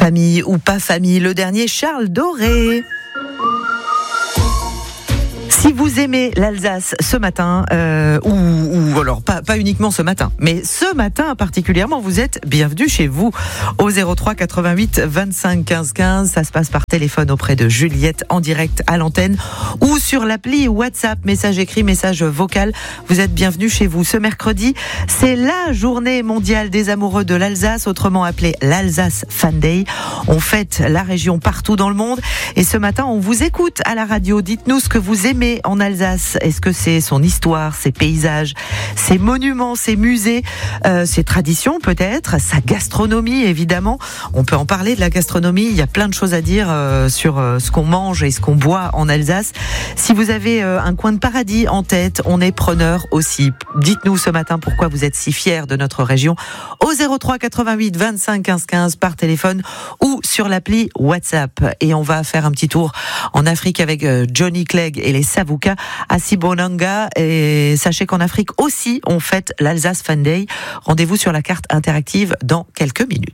Famille ou pas famille, le dernier Charles Doré. Si vous aimez l'Alsace ce matin, ou alors pas uniquement ce matin, mais ce matin particulièrement, vous êtes bienvenue chez vous au 03 88 25 15 15. Ça se passe par téléphone auprès de Juliette en direct à l'antenne ou sur l'appli WhatsApp, message écrit, message vocal. Vous êtes bienvenue chez vous. Ce mercredi, c'est la journée mondiale des amoureux de l'Alsace, autrement appelée l'Alsace Fan Day. On fête la région partout dans le monde et ce matin, on vous écoute à la radio. Dites-nous ce que vous aimez en Alsace. Est-ce que c'est son histoire, ses paysages, ses monuments, ses musées, ses traditions peut-être, sa gastronomie évidemment. On peut en parler de la gastronomie, il y a plein de choses à dire sur ce qu'on mange et ce qu'on boit en Alsace. Si vous avez un coin de paradis en tête, on est preneur aussi. Dites-nous ce matin pourquoi vous êtes si fiers de notre région au 03 88 25 15 15 par téléphone ou sur l'appli WhatsApp. Et on va faire un petit tour en Afrique avec Johnny Clegg et les Savuka à Sibonanga. Et sachez qu'en Afrique aussi, on fête l'Alsace Fan Day. Rendez-vous sur la carte interactive dans quelques minutes.